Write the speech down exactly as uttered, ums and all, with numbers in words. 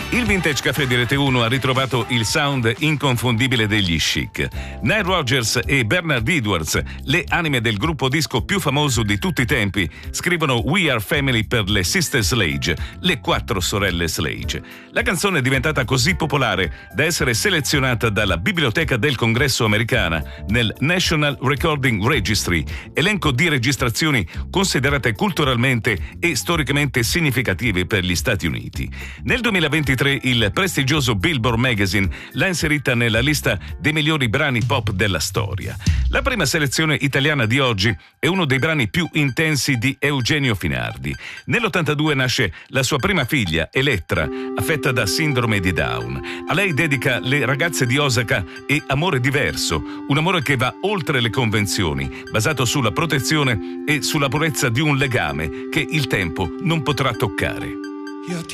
Il Vintage Café di Rete uno ha ritrovato il sound inconfondibile degli Chic. Nile Rodgers e Bernard Edwards, le anime del gruppo disco più famoso di tutti i tempi, scrivono We Are Family per le Sister Sledge, le quattro sorelle Sledge. La canzone è diventata così popolare da essere selezionata dalla Biblioteca del Congresso americana nel National Recording Registry, elenco di registrazioni considerate culturalmente e storicamente significative per gli Stati Uniti. Nel duemilaventitré il prestigioso Billboard Magazine l'ha inserita nella lista dei migliori brani pop della storia. La prima selezione italiana di oggi è uno dei brani più intensi di Eugenio Finardi. Nell'ottantadue nasce la sua prima figlia, Elettra, affetta da sindrome di Down. A lei dedica Le ragazze di Osaka e Amore diverso, un amore che va oltre le convenzioni, basato sulla protezione e sulla purezza di un legame che il tempo non potrà toccare. Io ti